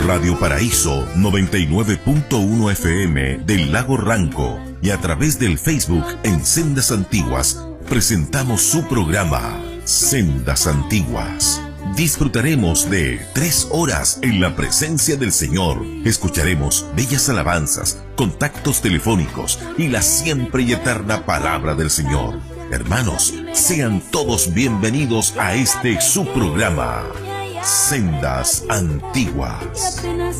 Radio Paraíso 99.1 FM del Lago Ranco y a través del Facebook en Sendas Antiguas presentamos su programa Sendas Antiguas. Disfrutaremos de 3 horas en la presencia del Señor. Escucharemos bellas alabanzas, contactos telefónicos y la siempre y eterna palabra del Señor. Hermanos, sean todos bienvenidos a este su programa, Sendas Antiguas.